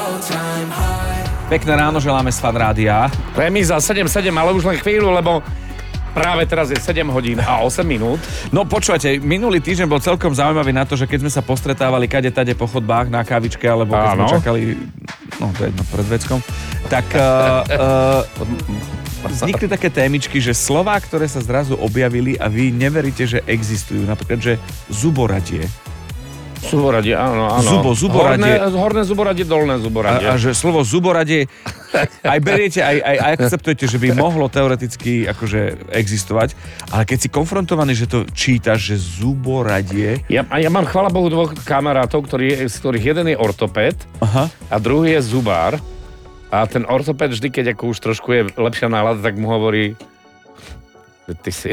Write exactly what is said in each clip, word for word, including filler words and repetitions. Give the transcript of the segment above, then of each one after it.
Pekné ráno želáme z Fan Rádia. Remíza sedem sedem, ale už len chvíľu, lebo práve teraz je sedem hodín a osem minút. No počúvajte, minulý týždeň bol celkom zaujímavý na to, že keď sme sa postretávali kade tade po chodbách na kávičke, alebo keď Áno. sme čakali, no to je jedno, pred veckom, tak uh, uh, vznikli také témičky, že slová, ktoré sa zrazu objavili a vy neveríte, že existujú. Napríklad, že zuboradie. Zuboradie, áno, áno. Zubo, zuboradie. Horné, horné zuboradie, dolné zuboradie. A, a že slovo zuboradie aj beriete, aj, aj, aj akceptujete, že by mohlo teoreticky akože existovať, ale keď si konfrontovaný, že to čítaš, že zuboradie... Ja, ja mám, chvála Bohu, dvoch kamarátov, ktorí, z ktorých jeden je ortopéd. Aha. A druhý je zubár. A ten ortopéd vždy, keď ako už trošku je lepšia nálada, tak mu hovorí, že ty si...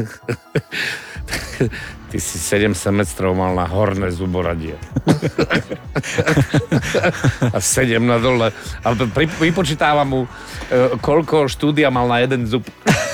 Ty si sedem semestrov mal na horné zuboradie. A sedem na dole. Ale pri, vypočítáva mu, e, koľko štúdia mal na jeden zub.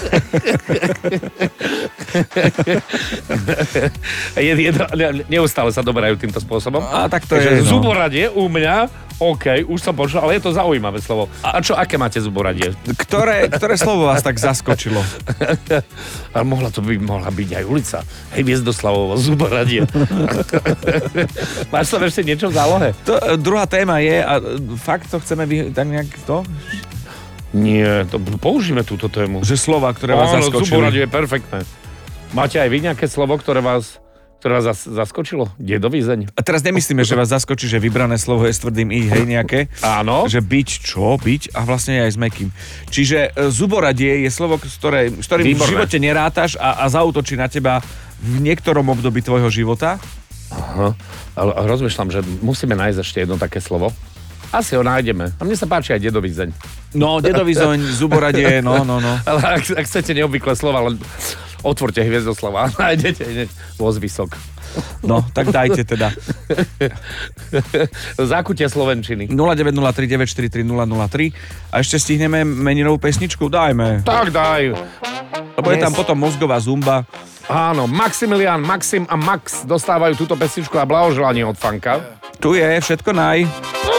je, je, neustále sa doberajú týmto spôsobom. A tak to Takže je, no. Zuboradie u mňa, OK, už som počul, ale je to zaujímavé slovo. A čo, aké máte zuboradie? Ktoré, ktoré slovo vás tak zaskočilo? Ale mohla to byť, mohla byť aj ulica. Hej, Viezdoslavovo, zuboradie. Máš tam ešte niečo v zálohe? To, druhá téma je, a fakt to chceme vy, tak nejak to? Nie, to použijeme túto tému. Že slova, ktoré vás Áno, zaskočili. zuboradie je perfektné. Máte aj vy nejaké slovo, ktoré vás... ktoré vás zaskočilo? Dedový zeň? A teraz nemyslíme, že vás zaskočí, že vybrané slovo je s tvrdým i, hej, nejaké. Áno. Že byť, čo? Byť a vlastne aj s mäkkým. Čiže e, zuboradie je slovo, s, ktoré, s ktorým Výborné. v živote nerátaš a, a zaútočí na teba v niektorom období tvojho života. Aha. Ale rozmýšľam, že musíme nájsť ešte jedno také slovo. Asi ho nájdeme. A mne sa páči aj dedový zeň. No, dedový zeň, zuboradie, no, no, no. Ale ak, ak chcete neobvyklé slova, len otvorte Hviezdoslava a nájdete hneď vozvysok. No, tak dajte teda. Zákutie slovenčiny. nula deväť nula tri deväť štyri tri nula nula tri a ešte stihneme meninovú pesničku? Dajme. Tak daj. Lebo je tam potom mozgová zumba. Áno, Maximilián, Maxim a Max dostávajú túto pesničku a blahoželanie od Fanka. Tu je všetko naj.